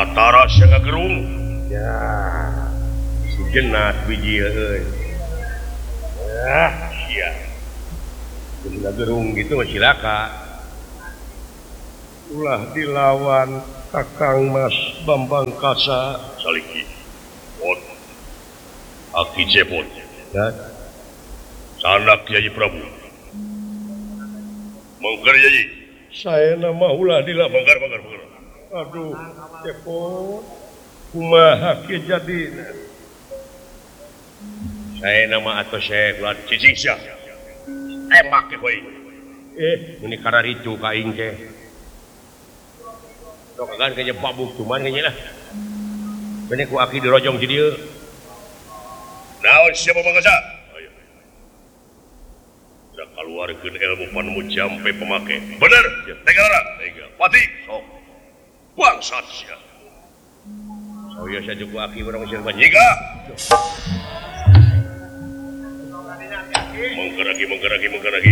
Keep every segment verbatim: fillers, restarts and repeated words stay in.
Batara siaga gerung. Ya. Sujenat biji euy. Ah, sia. Sujenat gerung gitu mah cilaka. Ulah dilawan Kakang Mas Bambang Kasa saliki. Pot. Aki cepot. Ya. Sanak Kyai Prabu. Mangkar Kyai. Saya nama ulah dila mangkar mangkar mangkar. Aduh, cepot. Kumaha kieu jadina. Saya nama atau saya ulah cicing sia. Emak ke euy. Eh, ini karena ricu ka aing teh. Sok kan kayaknya babuk cuman kayaknya lah. Bener ku aki dirojong jadi dieu. Naon siapa mangsa? Ayo. Da kaluarkeun ilmu panemu jampe pemake. Bener, tegala, tega. Pati, sok. Bangsat sia. Saya saja ku aki urang sieun banyiga. Mangkaragi, mangkaragi, mangkaragi.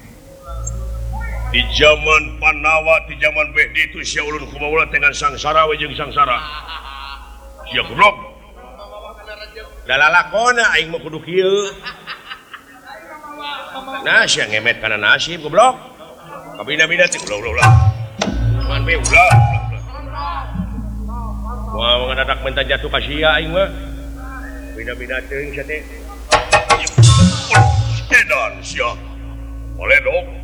Di zaman Panawa, di zaman Behdi itu sia ulun kumaula dengan sangsara we jeung sangsara. Sia goblok. Da lalakona aing mah kudu kieu. Nah, sia ngemet kana nasib goblok. Kabina-bina teh ulah ulah. Cuman be ulah. Wah, ngadadak menta jatuh ka sia aing mah. Bina-bina teuing sia teh. Edan sia. Oleh dok.